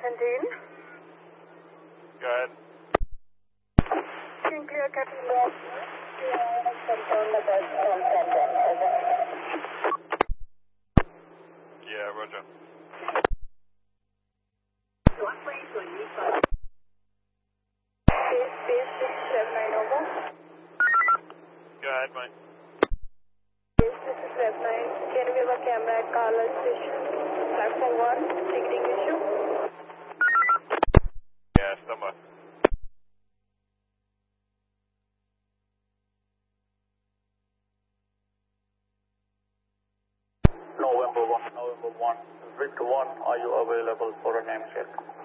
Canteen. Go ahead. Can clear Captain Rock. Yeah, roger. Space 679 over. Go ahead, mate. Space 679. Can we have a camera at Carla Station? Platform 1. Ticketing issue. Yeah, stand by. November 1, Victor 1, are you available for a name check?